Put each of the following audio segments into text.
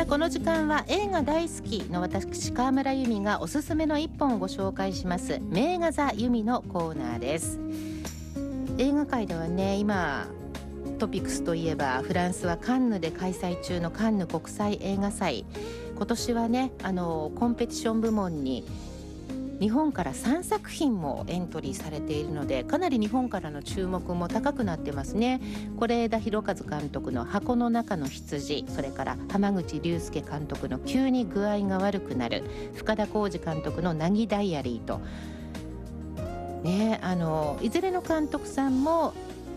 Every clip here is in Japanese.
この時間は映画大好きの私川村由美がおすすめの一本をご紹介します名画座由美のコーナーです。映画界ではね、今トピックスといえばフランスはカンヌで開催中のカンヌ国際映画祭。今年はねコンペティション部門に日本から3作品もエントリーされているので、かなり日本からの注目も高くなってますね。是枝裕和監督の箱の中の羊、それから濱口竜介監督の急に具合が悪くなる、深田晃司監督の凪ダイアリーとね、いずれの監督さんも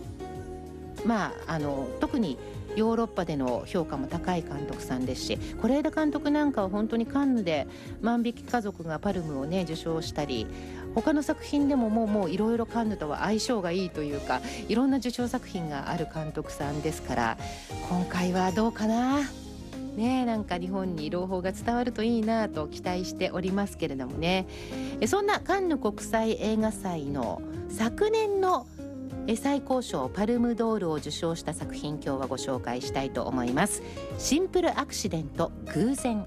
特にヨーロッパでの評価も高い監督さんですし、是枝監督なんかは本当にカンヌで万引き家族がパルムをね受賞したり、他の作品でももういろいろカンヌとは相性がいいというか、いろんな受賞作品がある監督さんですから、今回はどうかなね、なんか日本に朗報が伝わるといいなと期待しておりますけれどもね。そんなカンヌ国際映画祭の昨年の最高賞パルムドールを受賞した作品、今日はご紹介したいと思います。シンプルアクシデント偶然。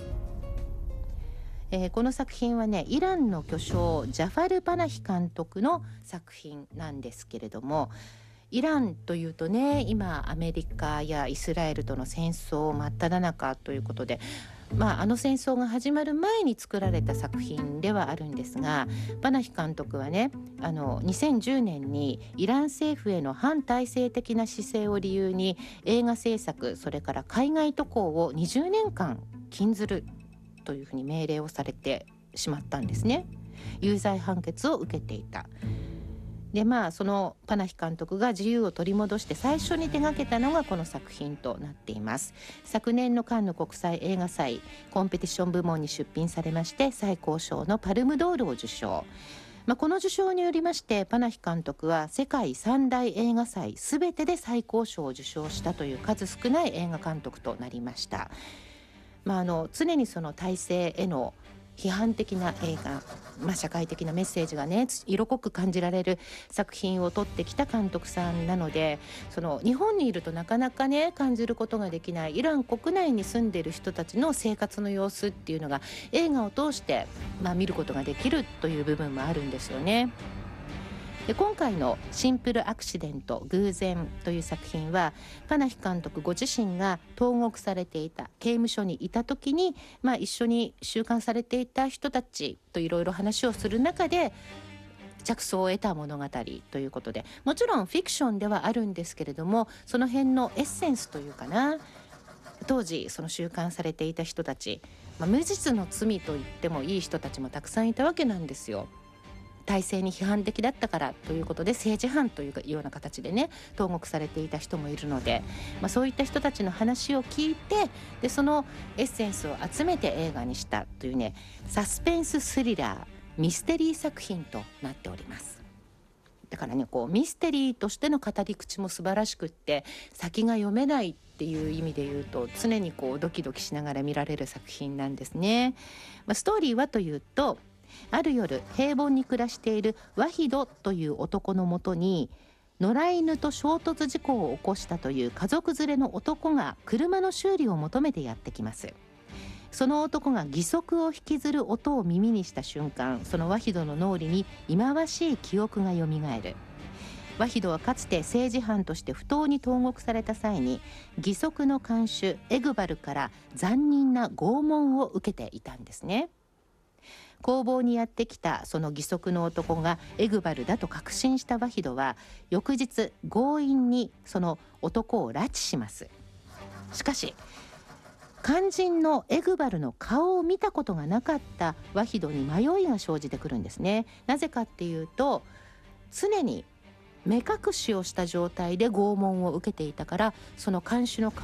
この作品はね、イランの巨匠ジャファル・パナヒ監督の作品なんですけれども、イランというとね、今アメリカやイスラエルとの戦争真っ只中ということで、あの戦争が始まる前に作られた作品ではあるんですが、パナヒ監督はね、2010年にイラン政府への反体制的な姿勢を理由に映画制作、それから海外渡航を20年間禁ずるというふうに命令をされてしまったんですね。有罪判決を受けていた。でそのパナヒ監督が自由を取り戻して最初に手掛けたのがこの作品となっています。昨年のカンヌ国際映画祭コンペティション部門に出品されまして、最高賞のパルムドールを受賞。この受賞によりましてパナヒ監督は世界三大映画祭すべてで最高賞を受賞したという数少ない映画監督となりました。常にその体制への批判的な映画、社会的なメッセージがね色濃く感じられる作品を撮ってきた監督さんなので、その日本にいるとなかなかね感じることができないイラン国内に住んでいる人たちの生活の様子っていうのが映画を通して見ることができるという部分もあるんですよね。で今回のシンプルアクシデント偶然という作品は、パナヒ監督ご自身が投獄されていた刑務所にいた時に、一緒に収監されていた人たちといろいろ話をする中で着想を得た物語ということで、もちろんフィクションではあるんですけれども、その辺のエッセンスというかな、当時その収監されていた人たち、無実の罪と言ってもいい人たちもたくさんいたわけなんですよ。体制に批判的だったからということで政治犯というような形でね投獄されていた人もいるので、そういった人たちの話を聞いて、でそのエッセンスを集めて映画にしたというね、サスペンススリラーミステリー作品となっております。だからね、ミステリーとしての語り口も素晴らしくって、先が読めないっていう意味で言うと常にドキドキしながら見られる作品なんですね。ストーリーはというと、ある夜平凡に暮らしているワヒドという男のもとに野良犬と衝突事故を起こしたという家族連れの男が車の修理を求めてやってきます。その男が義足を引きずる音を耳にした瞬間、そのワヒドの脳裏に忌まわしい記憶がよみがえる。ワヒドはかつて政治犯として不当に投獄された際に義足の看守エグバルから残忍な拷問を受けていたんですね。工房にやってきたその義足の男がエグバルだと確信したワヒドは翌日強引にその男を拉致します。しかし肝心のエグバルの顔を見たことがなかったワヒドに迷いが生じてくるんですね。なぜかっていうと、常に目隠しをした状態で拷問を受けていたから、その看守の